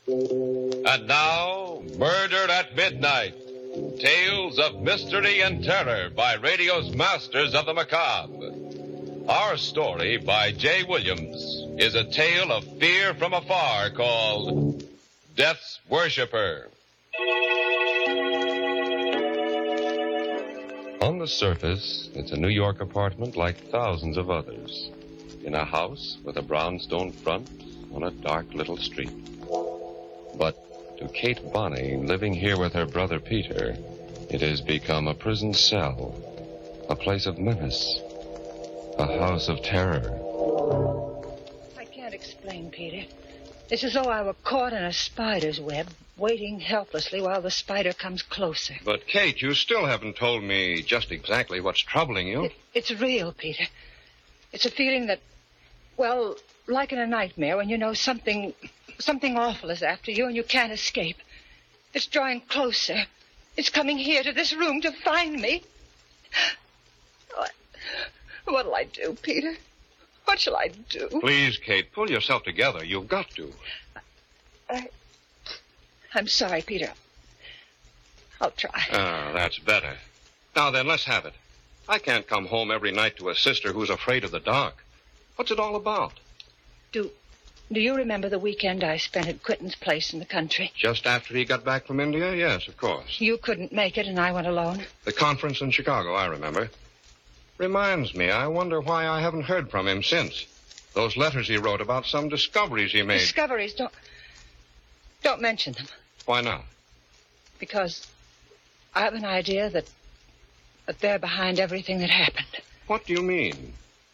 And now, Murder at Midnight. Tales of mystery and terror by radio's masters of the macabre. Our story by Jay Williams is a tale of fear from afar called Death's Worshipper. On the surface, it's a New York apartment like thousands of others. In a house with a brownstone front on a dark little street. But to Kate Bonney, living here with her brother Peter, it has become a prison cell, a place of menace, a house of terror. I can't explain, Peter. It's as though I were caught in a spider's web, waiting helplessly while the spider comes closer. But, Kate, you still haven't told me just exactly what's troubling you. It's real, Peter. It's a feeling that, well, like in a nightmare when you know something awful is after you and you can't escape. It's drawing closer. It's coming here to this room to find me. What'll I do, Peter? What shall I do? Please, Kate, pull yourself together. You've got to. I'm sorry, Peter. I'll try. Ah, that's better. Now then, let's have it. I can't come home every night to a sister who's afraid of the dark. What's it all about? Do you remember the weekend I spent at Quentin's place in the country? Just after he got back from India? Yes, of course. You couldn't make it and I went alone. The conference in Chicago, I remember. Reminds me, I wonder why I haven't heard from him since. Those letters he wrote about some discoveries he made. Discoveries? Don't mention them. Why not? Because I have an idea that they're behind everything that happened. What do you mean?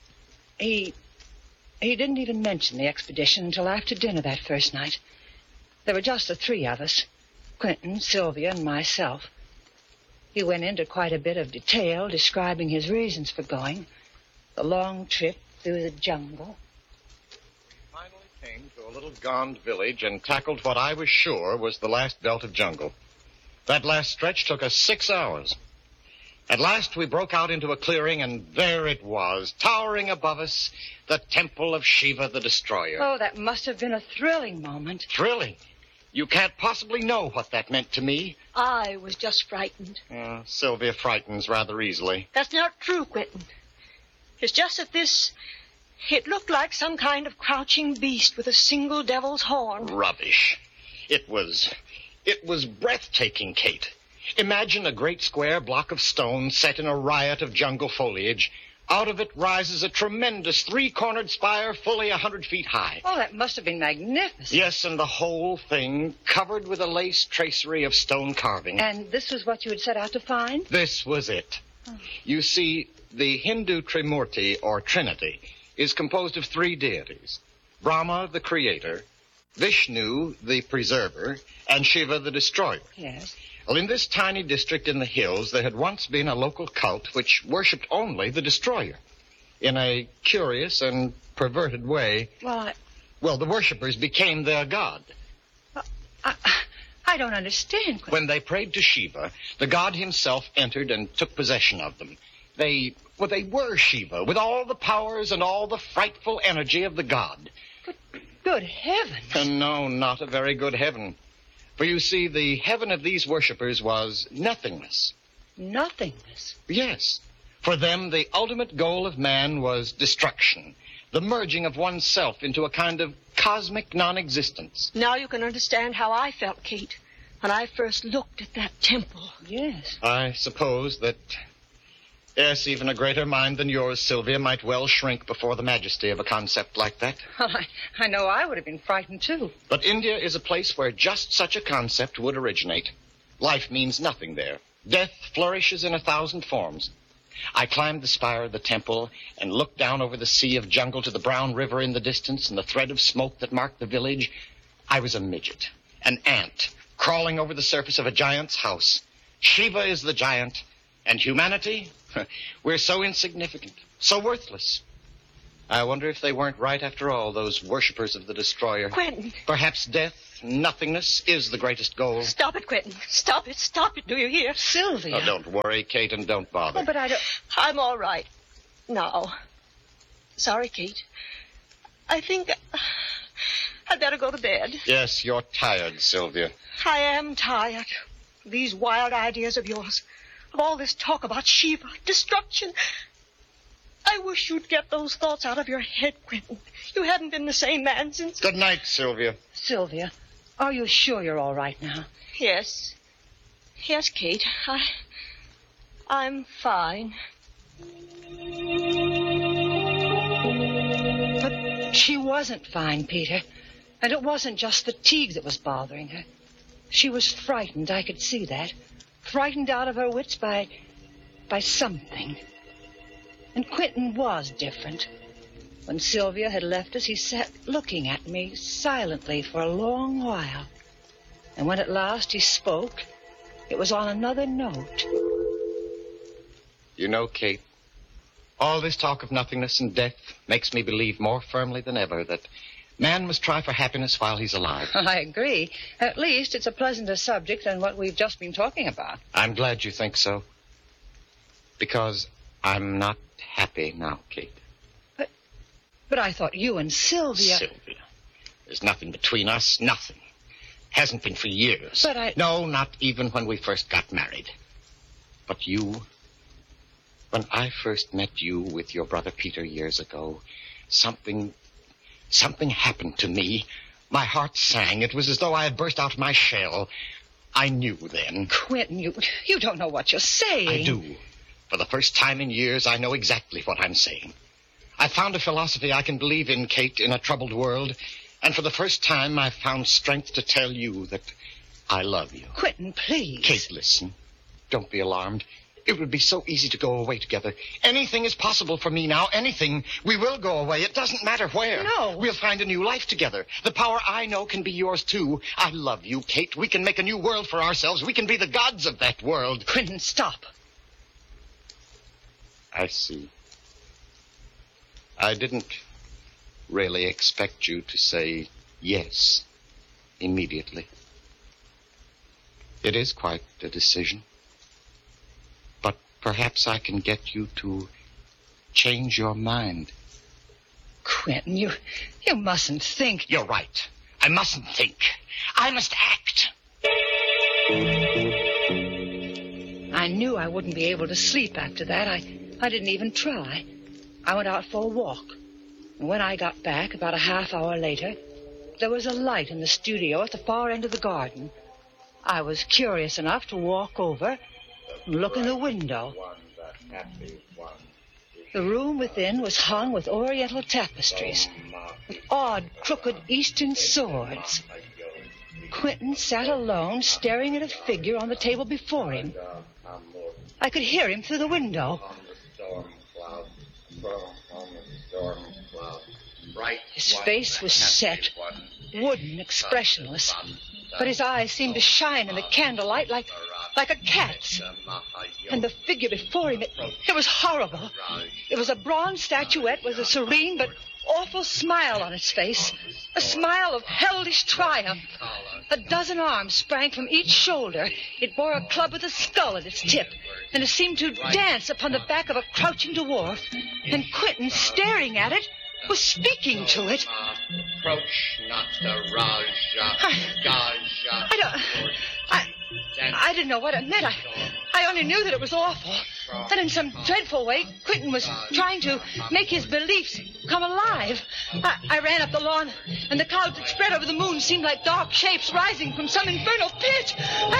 He didn't even mention the expedition until after dinner that first night. There were just the three of us, Quentin, Sylvia, and myself. He went into quite a bit of detail describing his reasons for going, the long trip through the jungle. We finally came to a little gond village and tackled what I was sure was the last belt of jungle. That last stretch took us 6 hours. At last we broke out into a clearing, and there it was, towering above us, the temple of Shiva the Destroyer. Oh, that must have been a thrilling moment. Thrilling? You can't possibly know what that meant to me. I was just frightened. Sylvia frightens rather easily. That's not true, Quentin. It's just that it looked like some kind of crouching beast with a single devil's horn. Rubbish. It was breathtaking, Kate. Imagine a great square block of stone set in a riot of jungle foliage. Out of it rises a tremendous three-cornered spire fully 100 feet high. Oh, that must have been magnificent. Yes, and the whole thing covered with a lace tracery of stone carving. And this was what you had set out to find? This was it. Oh. You see, the Hindu Trimurti, or Trinity, is composed of three deities. Brahma, the creator, Vishnu, the preserver, and Shiva, the destroyer. Yes. Well, in this tiny district in the hills, there had once been a local cult which worshipped only the destroyer. In a curious and perverted way. Well, the worshippers became their god. I don't understand. When they prayed to Shiva, the god himself entered and took possession of them. They were Shiva, with all the powers and all the frightful energy of the god. But good heavens. No, not a very good heaven. For you see, the heaven of these worshippers was nothingness. Nothingness? Yes. For them, the ultimate goal of man was destruction, the merging of oneself into a kind of cosmic non-existence. Now you can understand how I felt, Kate, when I first looked at that temple. Yes. I suppose that... Yes, even a greater mind than yours, Sylvia, might well shrink before the majesty of a concept like that. Well, I know I would have been frightened, too. But India is a place where just such a concept would originate. Life means nothing there. Death flourishes in 1,000 forms. I climbed the spire of the temple and looked down over the sea of jungle to the brown river in the distance and the thread of smoke that marked the village. I was a midget, an ant, crawling over the surface of a giant's house. Shiva is the giant, and humanity... We're so insignificant, so worthless. I wonder if they weren't right after all, those worshippers of the destroyer. Quentin. Perhaps death, nothingness, is the greatest goal. Stop it, Quentin. Stop it, do you hear? Sylvia. Oh, don't worry, Kate, and don't bother. Oh, but I don't... I'm all right. Now. Sorry, Kate. I think I'd better go to bed. Yes, you're tired, Sylvia. I am tired. These wild ideas of yours. Of all this talk about Shiva, destruction. I wish you'd get those thoughts out of your head, Quentin. You haven't been the same man since... Good night, Sylvia. Sylvia, are you sure you're all right now? Yes. Yes, Kate. I'm fine. But she wasn't fine, Peter. And it wasn't just fatigue that was bothering her. She was frightened, I could see that. Frightened out of her wits by something. And Quentin was different. When Sylvia had left us, he sat looking at me silently for a long while. And when at last he spoke, it was on another note. You know, Kate, all this talk of nothingness and death makes me believe more firmly than ever that man must try for happiness while he's alive. I agree. At least it's a pleasanter subject than what we've just been talking about. I'm glad you think so. Because I'm not happy now, Kate. But I thought you and Sylvia... Sylvia. There's nothing between us, nothing. Hasn't been for years. But No, not even when we first got married. But you... When I first met you with your brother Peter years ago, something happened to me. My heart sang. It was as though I had burst out of my shell. I knew then. Quentin, you don't know what you're saying. I do. For the first time in years, I know exactly what I'm saying. I found a philosophy I can believe in, Kate, in a troubled world. And for the first time, I've found strength to tell you that I love you. Quentin, please. Kate, listen. Don't be alarmed. It would be so easy to go away together. Anything is possible for me now. Anything. We will go away. It doesn't matter where. No. We'll find a new life together. The power I know can be yours, too. I love you, Kate. We can make a new world for ourselves. We can be the gods of that world. Quentin, stop. I see. I didn't really expect you to say yes immediately. It is quite a decision. But perhaps I can get you to change your mind. Quentin, you mustn't think... You're right. I mustn't think. I must act. I knew I wouldn't be able to sleep after that. I didn't even try. I went out for a walk. And when I got back, about a half hour later, there was a light in the studio at the far end of the garden. I was curious enough to walk over and look in the window. The room within was hung with oriental tapestries, with odd, crooked Eastern swords. Quentin sat alone, staring at a figure on the table before him. I could hear him through the window. His face was set, wooden, expressionless, but his eyes seemed to shine in the candlelight like a cat's. And the figure before him, it was horrible. It was a bronze statuette with a serene but awful smile on its face, a smile of hellish triumph. A dozen arms sprang from each shoulder. It bore a club with a skull at its tip, and it seemed to dance upon the back of a crouching dwarf. And Quentin, staring at it, was speaking to it. Approach not the Raja, Gaja. I didn't know what it meant. I only knew that it was awful. That in some dreadful way, Quentin was trying to make his beliefs come alive. I ran up the lawn, and the clouds that spread over the moon seemed like dark shapes rising from some infernal pit.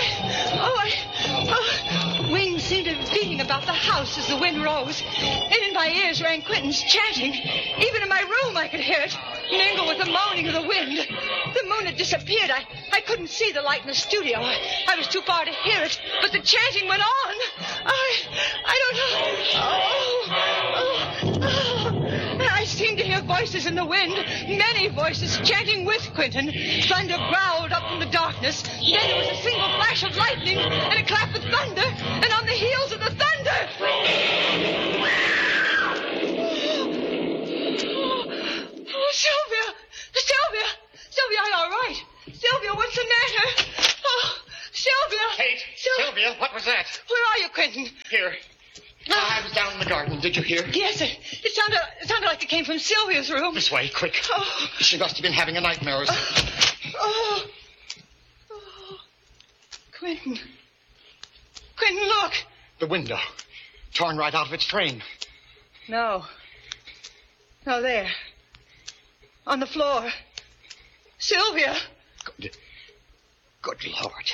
Wings seemed to be beating about the house as the wind rose. And in my ears rang Quentin's chanting. Even in my room I could hear it, mingle with the moaning of the wind. The moon had disappeared. I couldn't see the light in the studio. I was too far to hear it, but the chanting went on. I don't know. I seemed to hear voices in the wind, many voices chanting with Quentin. Thunder growled up from the darkness. Then there was a single flash of lightning and a clap of thunder, and on the heels of the thunder... Oh, Sylvia! Sylvia, are you all right? Sylvia, what's the matter? Oh, Sylvia! Kate! Sylvia, what was that? Where are you, Quentin? Here. I was down in the garden. Did you hear? Yes, it sounded like like it came from Sylvia's room. This way, quick. Oh. She must have been having a nightmare or something. Oh. Quentin. Quentin, look. The window. Torn right out of its frame. No. No, there. On the floor. Sylvia. Good Lord.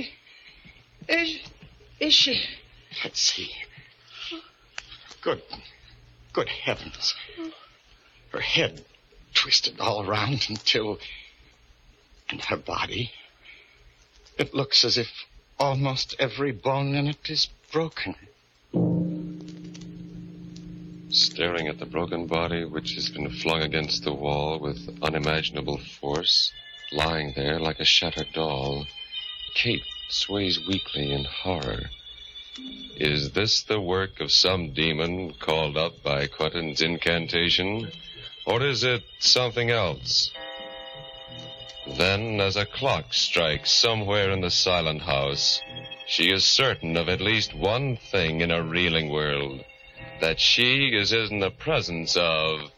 Is she? Let's see. Good heavens. Her head twisted all around until... And her body. It looks as if almost every bone in it is broken. Staring at the broken body, which has been flung against the wall with unimaginable force, lying there like a shattered doll, Kate sways weakly in horror. Is this the work of some demon called up by Quentin's incantation? Or is it something else? Then, as a clock strikes somewhere in the silent house, she is certain of at least one thing in a reeling world, that she is in the presence of